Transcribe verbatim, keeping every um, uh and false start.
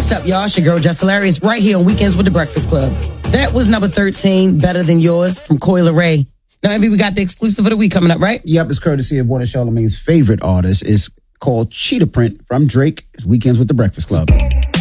What's up, y'all? It's your girl, Jess Hilarious, right here on Weekends with the Breakfast Club. That was number thirteen, Better Than Yours, from Coi Leray. Now, Envy, we got the exclusive of the week coming up, right? Yep, it's courtesy of one of Charlamagne's favorite artists. It's called Cheetah Print from Drake. It's Weekends with the Breakfast Club.